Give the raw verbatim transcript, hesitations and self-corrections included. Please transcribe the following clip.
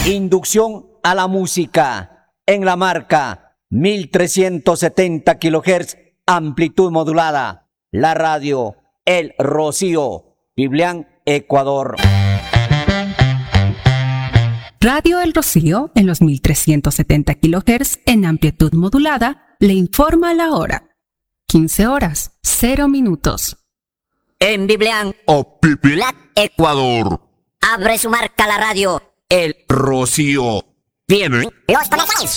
Inducción a la música en la marca mil trescientos setenta kilohertz, amplitud modulada. La radio El Rocío, Biblián, Ecuador. Radio El Rocío en los mil trescientos setenta kilohertz en amplitud modulada le informa la hora. quince horas, cero minutos. En Biblián o Biblián, Ecuador. Abre su marca la radio El Rocío. Vienen los comerciales.